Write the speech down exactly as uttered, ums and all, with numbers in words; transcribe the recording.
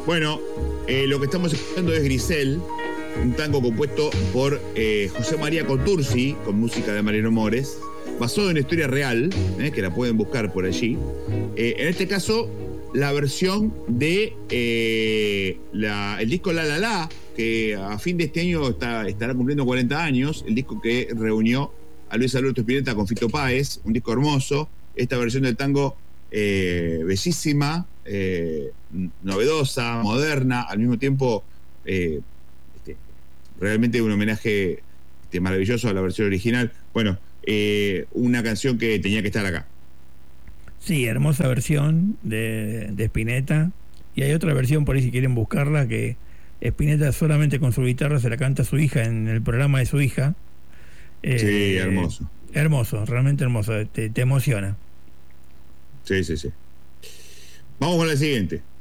Bueno, eh, lo que estamos escuchando es Grisel, un tango compuesto por eh, José María Contursi, con música de Mariano Mores, basado en una historia real, eh, que la pueden buscar por allí. Eh, en este caso, la versión de eh, la, el disco La La La, que a fin de este año está, estará cumpliendo cuarenta años, el disco que reunió a Luis Alberto Spinetta con Fito Páez, un disco hermoso. Esta versión del tango eh, bellísima, eh, novedosa, moderna, al mismo tiempo eh, este, realmente un homenaje este, maravilloso a la versión original. Bueno, eh, una canción que tenía que estar acá. Sí, hermosa versión de, de Spinetta. Y hay otra versión por ahí si quieren buscarla, que Spinetta solamente con su guitarra se la canta a su hija en el programa de su hija. Eh, Sí, hermoso. Hermoso, realmente hermoso, te, te emociona. Sí, sí, sí. Vamos con la siguiente.